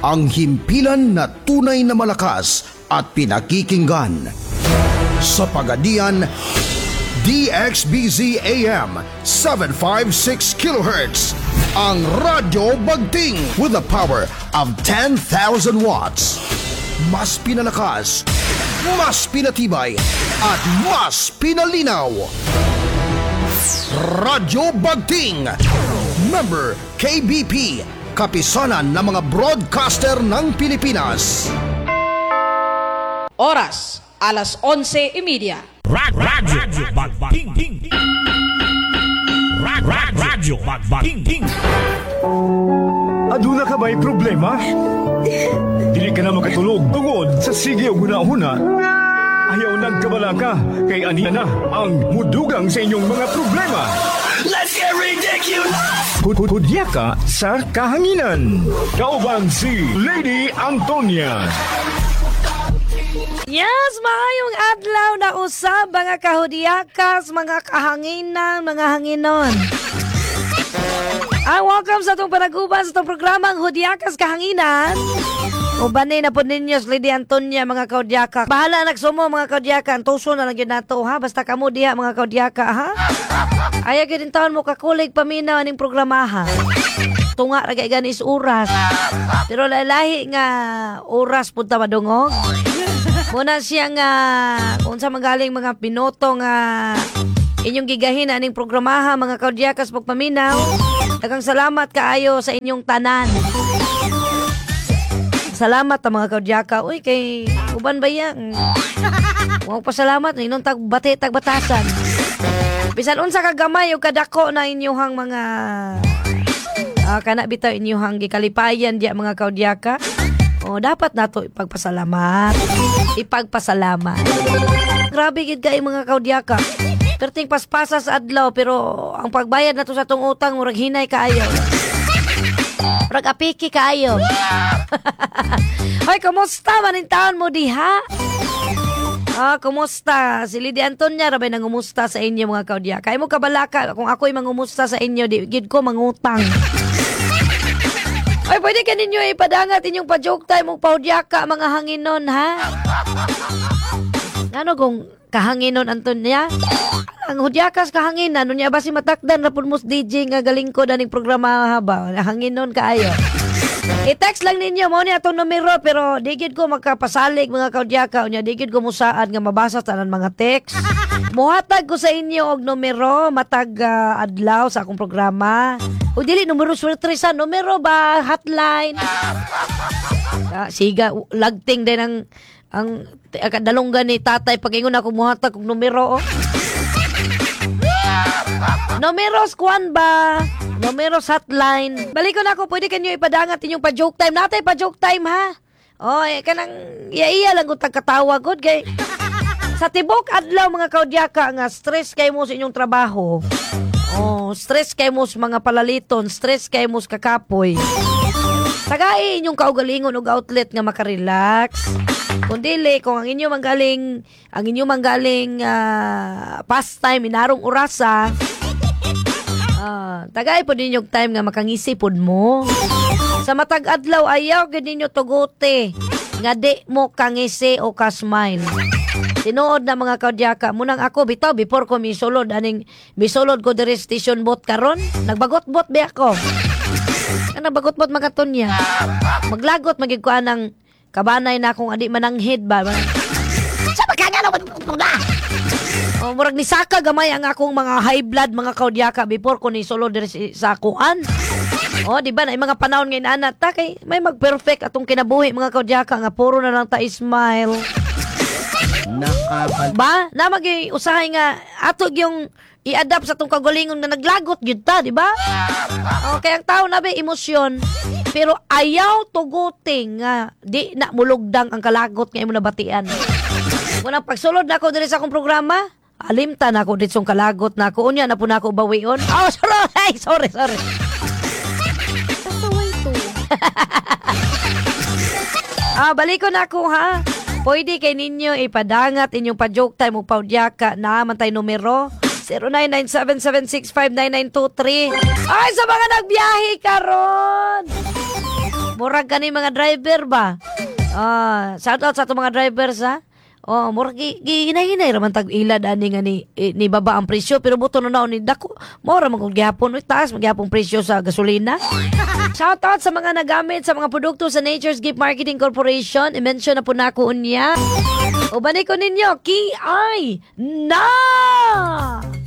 ang himpilan na tunay na malakas at pinakikinggan. Sa Pagadian, DXBZ AM 756 kHz, ang Radyo Bagting with the power of 10,000 watts. Mas pinalakas, mas pinatibay, at mas pinalinaw. Radyo Bagting, member KBP, kapisanan ng mga broadcaster ng Pilipinas. Oras, alas 11:30. Radyo Bagting. Radyo Bagting. Aduna ka ba'y problema? Dili ka na makatulog tungod sa sige o huna-huna. Ayaw nagkabala ka kay anina na ang mudugang sa inyong mga problema. Let's get ridiculous! Hudya ka sa kahanginan. Kaubang si Lady Antonia. Yes, maayong adlaw na usab mga kahudyakas, mga kahanginan, mga hanginon. Welcome sa itong panaguban sa itong programang Hudyakas Kahanginan. Ubanay na po ninyo, Lady Antonia, mga kaudyaka. Bahala nagsumo, mga kaudyaka. Tuso na lang yun nato, ha? Basta kamo diha, mga kaudyaka, ha? Ayaw din taon mo kakulig paminaw aning programa, ha? Tunga, ragay ganis oras. Pero lalahi nga oras punta madungog. Muna siya nga, kung sa magaling mga pinoto nga inyong gigahin aning programaha, mga kaudyakas pagpaminaw. Daghang salamat kaayo sa inyong tanan. Salamat ta mga kaudyaka. Uy, kay uban ba yan? Huwag pasalamat, inong tagbatasan. Bisan unsa kagamay o kadako na inyong mga kana bitaw inyong gikalipayan diya mga kaudyaka. O, dapat nato ipagpasalamat. Grabe gid kay mga kaudyaka. Perting paspasa sa adlaw, pero ang pagbayad nato sa tong utang murag hinay kaayo. Murag apiki kaayo. Hoy, kumusta man in taon mo diha? Kumusta? Si Lady Antonia rabay nangumusta sa inyo mga kaudyaka. Kay mo kabalaka kung ako'y mangumusta sa inyo, di gid ko mangutang. Ay, pwede ka ninyo ipadangat inyong pa-joke time o paudyaka, mga hanginon, ha? Ano kung kahanginon, Antonia? Ang hudyakas kahanginan, nunya ba si matakdan rapun mus DJ nga galing ko daning programa haba? Hanginon kaayo. I-text lang ninyo mo ni atong numero, pero digid ko magkapasalig mga kaudyaka, unya digid ko musaad nga mabasa tanan mga text. Muhatag ko sa inyo og numero matag adlaw sa akong programa. O dili numero surtresa, numero ba hotline? Siga lagting din ang kadalunggan ni tatay pagingon ako muhatag og numero. Numeros kwan ba? Numeros hotline. Balikon ako, pwede kanyo ipadangat inyong pa-joke time. Natay pa-joke time, ha? Kanang iya lang kung tagkatawa, good kay. Sa tibok adlaw mga kaudyaka nga stress kay mo sa inyong trabaho. Stress kay mo sa mga palaliton, stress kay mo sa kakapoy. Tagay inyong kaugalingon og outlet nga makarelax. Kung dili, kung ang inyong manggaling pastime inarong orasa, tagay po ninyong time nga makangisipod mo. Sa matag adlaw ayaw gid ninyo tugote nga di mo kangisi o ka-smile. Tinuod na mga kaudyaka, munang ako bitaw before ko misulod misulod ko diri station bot karon, nagbagot-bot ba ako? Nagbagot-bot mga Tonya. Maglagot magig ko anang kabanay na akong adi mananghid ba? Sa pagkagano ba? Murag ni saka gamay ang akong mga high blood mga kaudyaka before ko ni solo diri sa kuan. Di ba na mga panahon ngayon ana ta kay may mag-perfect atong kinabuhi mga kaudyaka nga puro na lang ta smile. Ba? Na magi-usahay nga atog yung i-adapt sa tong kagalingon nga naglagot gyud ta, di ba? Kaya ang tao na ba emosyon, pero ayaw tuguting nga di na mulugdang ang kalagot nga imo nabatian. Muna pagsulod na ako diri sa akong programa, alimta na ako dito sa kalagot na ako. Unya na po na ako bawion. Sorry. Kasaway to. Balikon ako ha. Pwede kay ninyo ipadangat inyong pa-joke time o paudyaka na mantay numero 099776599923. Ay, sa mga nagbiyahe karon. Murag kani mga driver ba? Shout out sa ato mga drivers ha. Murag hinay-hinay raman tag ilad ani nga ni baba ang presyo pero buto na ni dako. Mura man kung gihapon taas magyapong presyo sa gasolina. Shout out sa mga nagamit sa mga produkto sa Nature's Gift Marketing Corporation. I-mention na po na ako unya. O balik ko ninyo, Ki ay na!